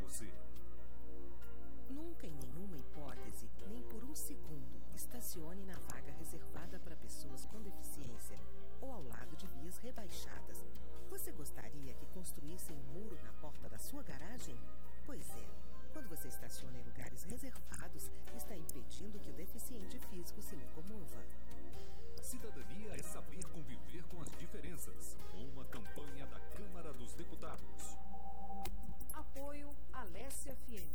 você. Nunca, em nenhuma hipótese, nem por um segundo, estacione na vaga reservada para pessoas com deficiência ou ao lado de vias rebaixadas. Você gostaria que construíssem um muro na porta da sua garagem? Pois é, quando você estaciona em lugares reservados, está impedindo que o deficiente físico se locomova. Cidadania é saber conviver com as diferenças. Uma campanha da Câmara dos Deputados. Apoio Alesse FM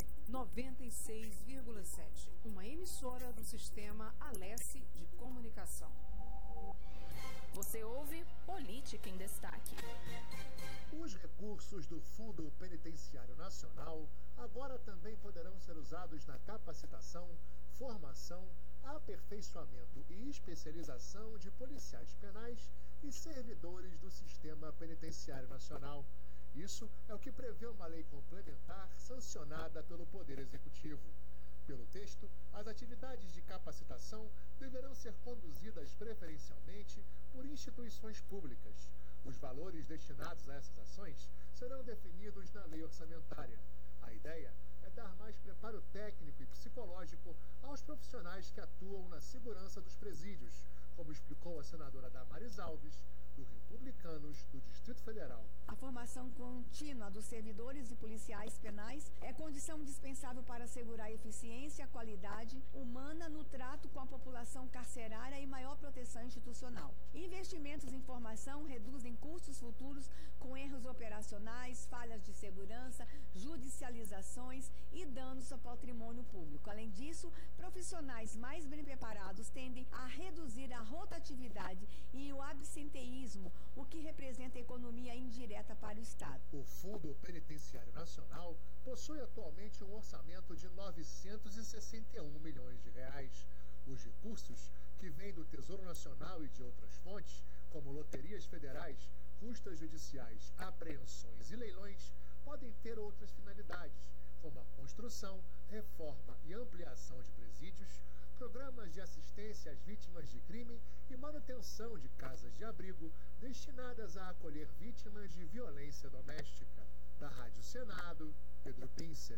96,7, uma emissora do sistema Alesse de Comunicação. Você ouve Política em Destaque. Os recursos do Fundo Penitenciário Nacional agora também poderão ser usados na capacitação, formação, aperfeiçoamento e especialização de policiais penais e servidores do Sistema Penitenciário Nacional. Isso é o que prevê uma lei complementar sancionada pelo Poder Executivo. Pelo texto, as atividades de capacitação deverão ser conduzidas preferencialmente por instituições públicas. Os valores destinados a essas ações serão definidos na lei orçamentária. A ideia é dar mais preparo técnico e psicológico aos profissionais que atuam na segurança dos presídios, como explicou a senadora Damares Alves, do Republicanos do Distrito Federal. A formação contínua dos servidores e policiais penais é condição indispensável para assegurar a eficiência, qualidade humana no trato com a população carcerária e maior proteção institucional. Investimentos em formação reduzem custos futuros com erros operacionais, falhas de segurança, judicializações e danos ao patrimônio público. Além disso, profissionais mais bem preparados tendem a reduzir a rotatividade e o absenteísmo, o que representa economia indireta para o Estado. O Fundo Penitenciário Nacional possui atualmente um orçamento de 961 milhões de reais. Os recursos, que vêm do Tesouro Nacional e de outras fontes, como loterias federais, custas judiciais, apreensões e leilões, podem ter outras finalidades, como a construção, reforma e ampliação de presídios, programas de assistência às vítimas de crime e manutenção de casas de abrigo destinadas a acolher vítimas de violência doméstica. Da Rádio Senado, Pedro Pincer.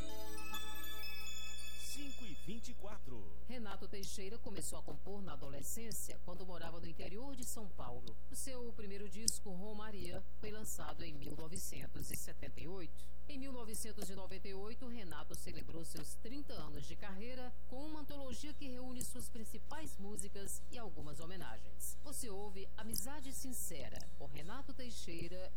5h24. Renato Teixeira começou a compor na adolescência, quando morava no interior de São Paulo. O seu primeiro disco, Romaria, foi lançado em 1978. Em 1998, Renato celebrou seus 30 anos de carreira com uma antologia que reúne suas principais músicas e algumas homenagens. Você ouve Amizade Sincera, com Renato Teixeira